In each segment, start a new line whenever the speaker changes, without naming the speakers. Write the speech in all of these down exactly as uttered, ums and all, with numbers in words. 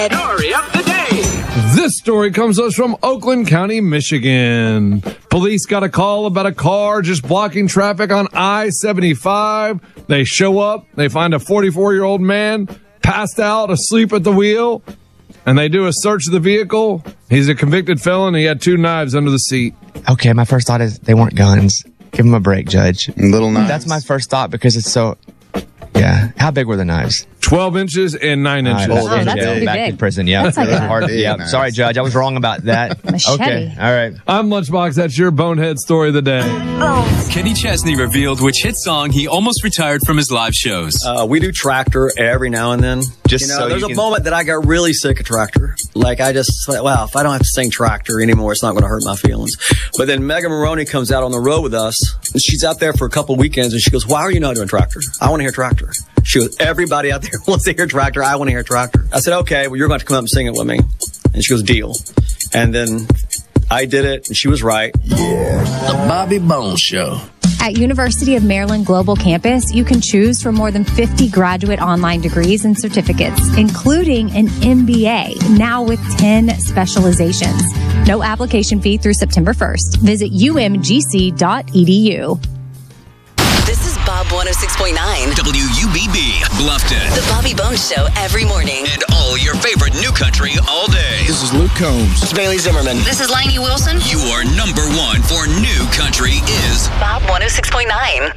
Story of the day.
This story comes to us from Oakland County, Michigan. Police got a call about a car just blocking traffic on I seventy-five. They show up, they find a forty-four-year-old man passed out, asleep at the wheel, and they do a search of the vehicle. He's a convicted felon. He had two knives under the seat.
Okay, my first thought is they weren't guns. Give him a break, Judge.
Little knives.
That's my first thought because it's so... Yeah. How big were the knives?
twelve inches and nine inches.
Right,
Oh, that's
yeah,
pretty
back
big.
to prison. Yeah.
That's like a-
hard. Yeah.
Nice.
Sorry, Judge. I was wrong about that.
Machete.
Okay. All right.
I'm Lunchbox. That's your bonehead story of the day.
Kenny Chesney revealed which hit song he almost retired from his live shows.
Uh, we do Tractor every now and then.
Just
you know,
so
there's
you
a
can-
moment that I got really sick of Tractor. Like I just, like, wow, if I don't have to sing Tractor anymore, it's not going to hurt my feelings. But then Megan Maroney comes out on the road with us, and she's out there for a couple weekends, and she goes, "Why are you not doing Tractor? I want to hear Tractor." She goes, "Everybody out there wants to hear Tractor. I want to hear Tractor." I said, "Okay, well, you're going to come up and sing it with me." And she goes, "Deal." And then I did it, and she was right.
The Bobby Bones Show.
At University of Maryland Global Campus, you can choose from more than fifty graduate online degrees and certificates, including an M B A, now with ten specializations. No application fee through September first. Visit u m g c dot e d u.
This is Bob one oh six point nine.
W U B B, Bluffton.
The Bobby Bones Show every morning.
And all your favorite new country all day.
This is Luke Combs.
It's Bailey Zimmerman.
This is Lainey Wilson.
You are number one for new country is
Bob one oh six point nine.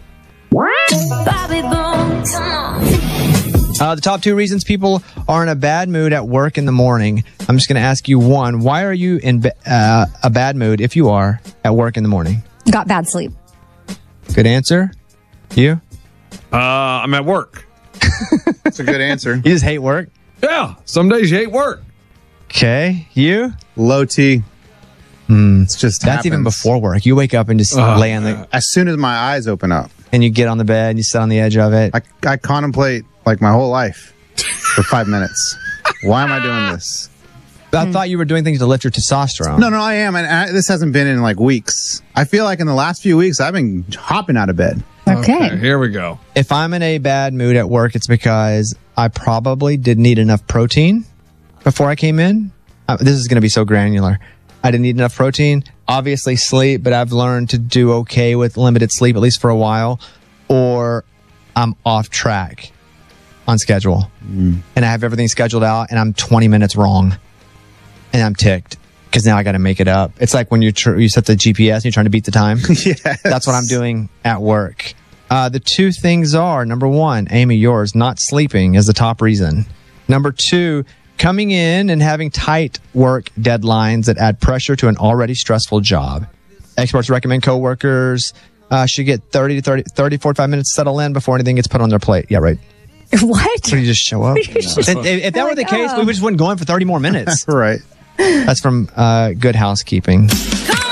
Bobby Bones, come on.
Uh, the top two reasons people are in a bad mood at work in the morning. I'm just going to ask you one. Why are you in ba- uh, a bad mood if you are at work in the morning?
Got bad sleep.
Good answer. You?
Uh, I'm at work.
That's a good answer.
You just hate work?
Yeah, some days you hate work.
Okay. You?
Low T. It's just
That's even
happens.
before work. You wake up and just
Oh,
lay on the...
As soon as my eyes open up,
And you get on the bed and you sit on the edge of it.
I, I contemplate like my whole life for five minutes. Why am I doing this?
I thought you were doing things to lift your testosterone.
No, no, I am. And I, this hasn't been in like weeks. I feel like in the last few weeks, I've been hopping out of bed.
Okay.
Here we go.
If I'm in a bad mood at work, it's because I probably didn't eat enough protein before I came in. Uh, this is going to be so granular. I didn't eat enough protein. Obviously sleep, but I've learned to do okay with limited sleep, at least for a while. Or I'm off track on schedule. Mm. And I have everything scheduled out and I'm twenty minutes wrong. And I'm ticked because now I got to make it up. It's like when you tr- you set the G P S and you're trying to beat the time.
Yes.
That's what I'm doing at work. Uh, the two things are, number one, Amy, yours, not sleeping is the top reason. Number two, coming in and having tight work deadlines that add pressure to an already stressful job. Experts recommend coworkers uh, should get thirty to thirty, thirty, forty-five minutes to settle in before anything gets put on their plate. Yeah, right.
What?
So you just show up? if, if that were the case, we just wouldn't go in for thirty more minutes.
Right.
That's from uh, Good Housekeeping.